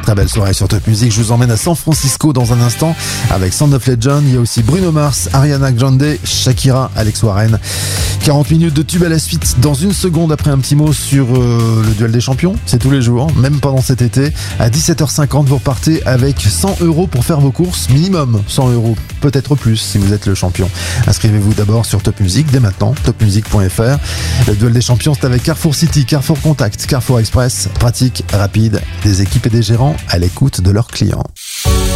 Très belle soirée sur Top Music. Je vous emmène à San Francisco dans un instant avec Sound of Legend. Il y a aussi Bruno Mars, Ariana Grande, Shakira, Alex Warren. 40 minutes de tube à la suite. Dans une seconde, après un petit mot sur le duel des champions. C'est tous les jours, même pendant cet été. À 17h50, vous repartez avec 100 € pour faire vos courses. Minimum 100 €, peut-être plus si vous êtes le champion. Inscrivez-vous d'abord sur Top Music dès maintenant, topmusic.fr. Le duel des champions, c'est avec Carrefour City, Carrefour Contact, Carrefour Express. Pratique, rapide, des équipes et des gérants à l'écoute de leurs clients.